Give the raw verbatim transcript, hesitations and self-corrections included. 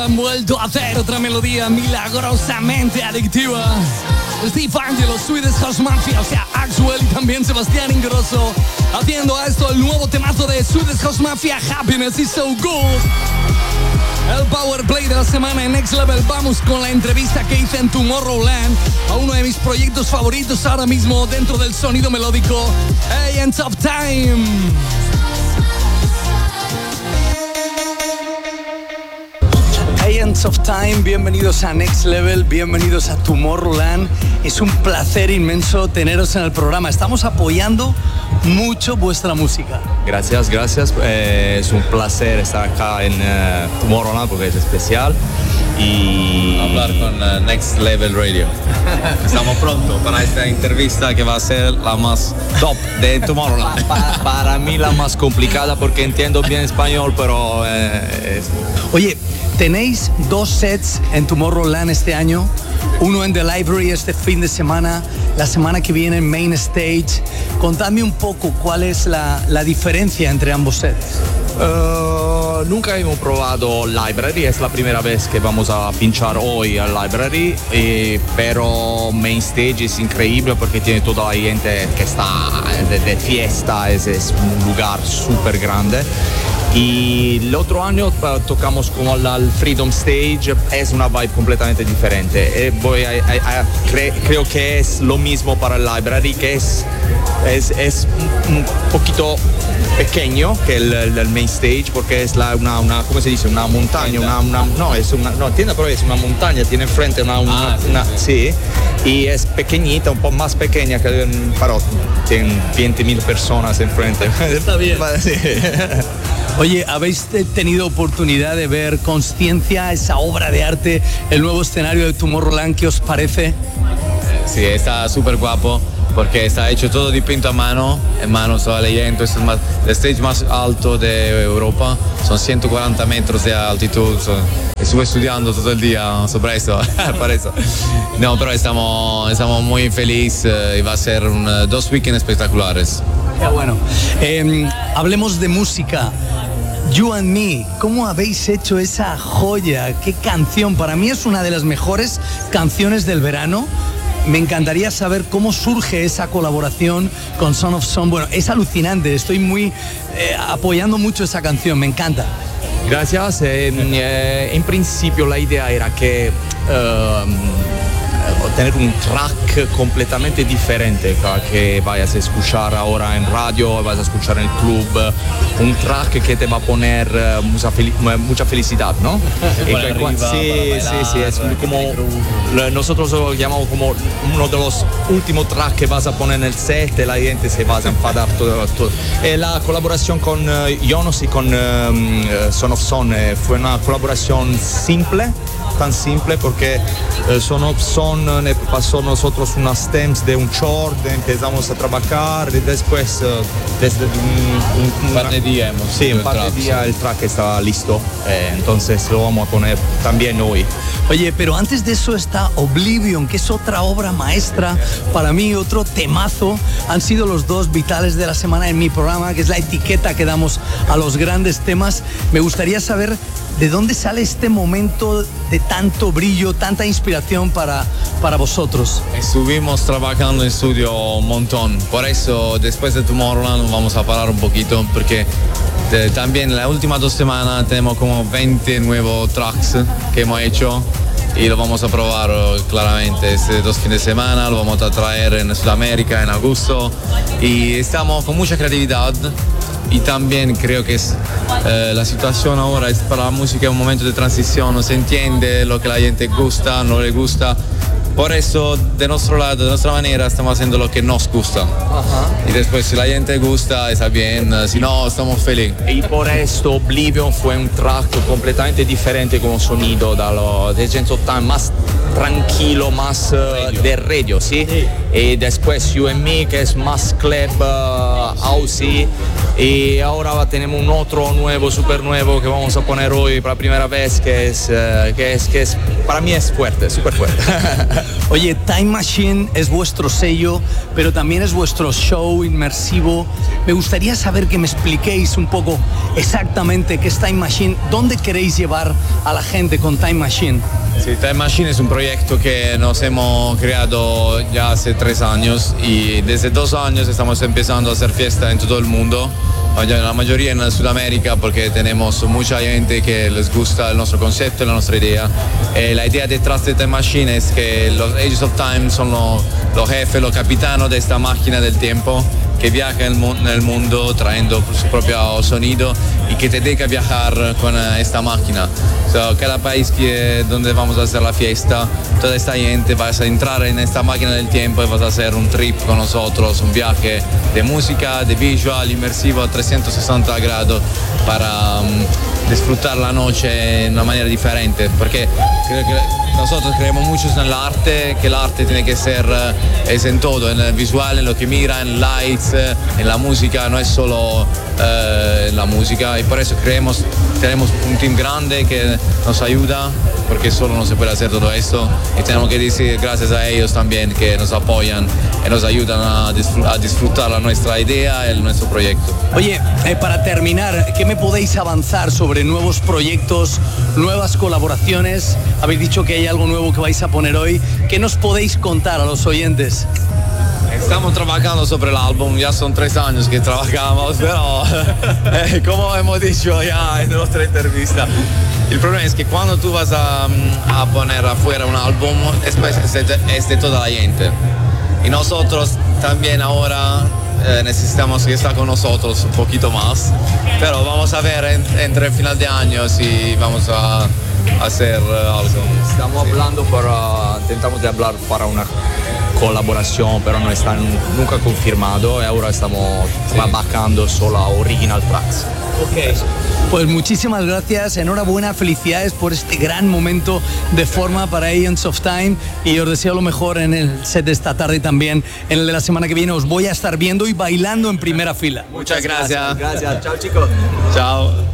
han vuelto a hacer otra melodía milagrosamente adictiva. Steve Angelo, Swedish House Mafia, o sea, Axwell y también Sebastián Ingrosso, haciendo a esto el nuevo temazo de Swedish House Mafia, Happiness is So Good. El Power Play de la semana en Next Level. Vamos con la entrevista que hice en Tomorrowland a uno de mis proyectos favoritos ahora mismo dentro del sonido melódico, Agents of Time. Agents of Time, bienvenidos a Next Level, bienvenidos a Tomorrowland. Es un placer inmenso teneros en el programa. Estamos apoyando mucho vuestra música. Gracias, gracias. Eh, es un placer estar acá en uh, Tomorrowland porque es especial. Y hablar con uh, Next Level Radio. Estamos pronto para esta entrevista que va a ser la más top de Tomorrowland. Pa- para mí la más complicada porque entiendo bien español, pero... Eh, es... Oye, tenéis dos sets en Tomorrowland este año. Uno en The Library este fin de semana, la semana que viene en Main Stage. Contadme un poco cuál es la, la diferencia entre ambos sets. Uh, nunca hemos probado Library, es la primera vez que vamos a pinchar hoy al Library, eh, pero Main Stage es increíble porque tiene toda la gente que está de, de fiesta, es, es un lugar súper grande. Y el otro año uh, tocamos como al Freedom Stage, es una vibe completamente diferente. Eh, voy a, a, a, cre, creo que es lo mismo para el Library, que es, es, es un, un poquito pequeño que el, el, el Main Stage, porque es la, una, una, ¿cómo se dice? Una montaña, una, una, no, es una, no, tiene, pero es una montaña, tiene enfrente una, una, ah, sí, una sí. sí, y es pequeñita, un poco más pequeña que el Parot, tienen veinte mil personas enfrente. Está bien. Sí. Oye, ¿habéis tenido oportunidad de ver Consciencia, esa obra de arte, el nuevo escenario de Tomorrowland? ¿Qué os parece? Sí, está súper guapo porque está hecho todo dipinto a mano, en mano estaba leyendo, es el, más, el stage más alto de Europa, son ciento cuarenta metros de altitud, son, estuve estudiando todo el día sobre esto, para eso. No, pero estamos, estamos muy felices eh, y va a ser un, dos weekends espectaculares. Qué bueno. Eh, hablemos de música. You and Me, ¿cómo habéis hecho esa joya? ¿Qué canción? Para mí es una de las mejores canciones del verano. Me encantaría saber cómo surge esa colaboración con Son of Son. Bueno, es alucinante, estoy muy eh, apoyando mucho esa canción, me encanta. Gracias. Eh, eh, en principio la idea era que uh, tener un track completamente diferente que vayas a escuchar ahora en radio, vas a escuchar en el club, un track que te va a poner uh, mucha, fel- mucha felicidad, ¿no? Y y arriba, sí, bailar, sí, sí, es como nosotros lo llamamos como uno de los últimos tracks que vas a poner en el set y la gente se va a enfadar todo, todo. Eh, la colaboración con uh, Jonas y con uh, Son of Son eh, fue una colaboración simple, tan simple porque eh, Son of Son eh, pasó nosotros unas stems de un short, empezamos a trabajar y después eh, desde un, un, un par de días hemos sí, un par de días el track está listo, eh, entonces lo vamos a poner también hoy. Oye, pero antes de eso está Oblivion, que es otra obra maestra para mí, otro temazo. Han sido los dos vitales de la semana en mi programa, que es la etiqueta que damos a los grandes temas. Me gustaría saber de dónde sale este momento de tanto brillo, tanta inspiración para, para vosotros. Estuvimos trabajando en estudio un montón, por eso después de Tomorrowland vamos a parar un poquito porque de, también las últimas dos semanas tenemos como veinte nuevos tracks que hemos hecho y lo vamos a probar claramente este dos fines de semana, lo vamos a traer en Sudamérica en agosto y estamos con mucha creatividad. Y también creo que es, eh, la situación ahora es para la música es un momento de transición, no se entiende lo que la gente gusta, no le gusta. Por eso, de nuestro lado, de nuestra manera, estamos haciendo lo que nos gusta. Uh-huh. Y después, si la gente gusta, está bien, si no, estamos felices. Y por esto, Oblivion fue un track completamente diferente como sonido de los Agents of Time, más tranquilo, más uh, de radio, ¿sí? Sí. Y después You and Me, que es más club, uh, housey. Y ahora tenemos un otro nuevo, súper nuevo, que vamos a poner hoy por la primera vez, que es, uh, que es, que es para mí es fuerte, súper fuerte. Oye, Time Machine es vuestro sello, pero también es vuestro show inmersivo. Me gustaría saber que me expliquéis un poco exactamente qué es Time Machine, dónde queréis llevar a la gente con Time Machine. Sí, Time Machine es un proyecto que nos hemos creado ya hace tres años y desde dos años estamos empezando a hacer fiesta en todo el mundo, la mayoría en Sudamérica porque tenemos mucha gente que les gusta el nuestro concepto, la nuestra idea. Eh, la idea detrás de Time Machine es que los Ages of Time son los, los jefes, los capitanos de esta máquina del tiempo que viaja en el mundo trayendo su propio sonido y que te deja viajar con esta máquina. So, cada país que, donde vamos a hacer la fiesta, toda esta gente vas a entrar en esta máquina del tiempo y vas a hacer un trip con nosotros, un viaje de música, de visual, inmersivo a trescientos sesenta grados para um, disfrutar la noche de una manera diferente, porque creo que nosotros creemos mucho en el arte, que el arte tiene que ser es en todo, en el visual, en lo que mira, en lights, en la música, no es solo eh, la música, y por eso creemos, tenemos un team grande que nos ayuda, porque solo no se puede hacer todo esto, y tenemos que decir gracias a ellos también que nos apoyan y nos ayudan a, disfr a disfrutar la nuestra idea y nuestro proyecto. Oye, eh, para terminar, ¿qué me podéis avanzar sobre nuevos proyectos, nuevas colaboraciones? Habéis dicho que hay algo nuevo que vais a poner hoy. ¿Qué nos podéis contar a los oyentes? Estamos trabajando sobre el álbum, ya son tres años que trabajamos, pero eh, como hemos dicho ya en nuestra entrevista, el problema es que cuando tú vas a, a poner afuera un álbum, después es de, es de toda la gente. Y nosotros también ahora eh, necesitamos que esté con nosotros un poquito más, pero vamos a ver en, entre el final de año si vamos a hacer uh, algo. Estamos sí. hablando para, intentamos de hablar para una colaboración, pero no está nunca confirmado y ahora estamos sí. trabajando solo a original tracks. Ok, pues muchísimas gracias, enhorabuena, felicidades por este gran momento de forma para Agents of Time y os deseo lo mejor en el set de esta tarde y también en el de la semana que viene. Os voy a estar viendo y bailando en primera fila. Muchas gracias. Gracias, chao chicos. Chao.